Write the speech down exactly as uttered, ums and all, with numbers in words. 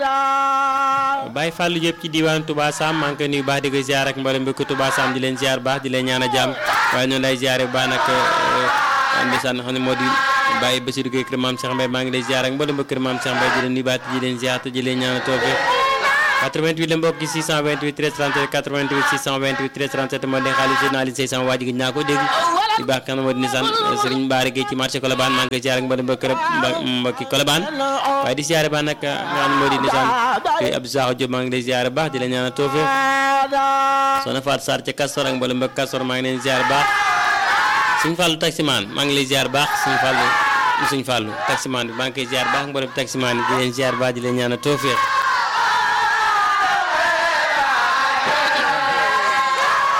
Baye Fallou Diop ci diwaan Touba Sam maa ngi koy nuyu baax di ko ziar ak mboolem mbokki Touba Sam di leen ziar baax di leen ñaan a jàmm waaye noonu lay ziare bu baax nag ndeysaan xam ne moo di Baye Bassirou Gueye kër Maam Cheikh Mbaye maa ngi lay ziar ak mboolem mbokki kër Maam Cheikh Mbaye di leen nuyu baax di leen ziar te di leen ñaan a toofe quatre-vingt-huit la mbokk six cent vingt-huit treize trente-sept quatre-vingt-huit six cent vingt-huit treize trente-sept moo leen xaalis naa leen six cent waa ji gëj naa ko dégg di baax kan moo di nisaan Serigne Bara Gueye ci marché Colobane maa ngi koy ziar ak mboolem mbokki mbokki Colobane waaye di ziare baax nag nga xam moo di nisaan koy Abdou Sakho Diop maa ngi lay ziare baax di la ñaan a toofe Soxna Fatou Sarr ca Castor ak mboolem mbokki Castor maa ngi leen ziare baax Serigne Fallou taximan maa ngi lay ziare baax Serigne Fallou Serigne Fallou taximan bi maa ngi koy ziare baax mboolem taximan di leen ziare baax di leen ñaan a toofe